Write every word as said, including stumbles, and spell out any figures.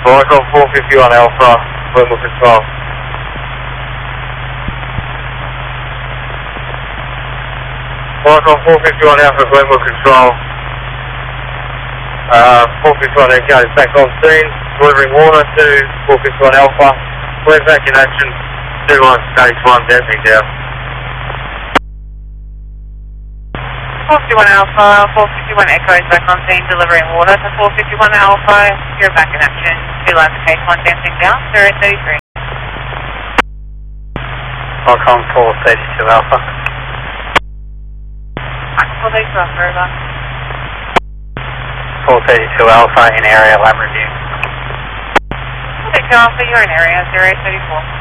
Oracle four fifty-one Alpha, Global Control. Oracle four fifty-one Alpha, Global Control. Uh, four fifty-one Echo is back on scene, delivering water to four fifty-one Alpha. We're back in action, two one stage one, damping down. four fifty-one Alpha, four fifty-one Echo is back on scene, delivering water to four fifty-one Alpha. You're back in action, two lines of case one, damping down, zero thirty-three. Welcome four thirty-two Alpha. four thirty-two Alpha, over. four thirty-two Alpha in area lab review. four thirty-two Alpha, you're in area, zero thirty-four.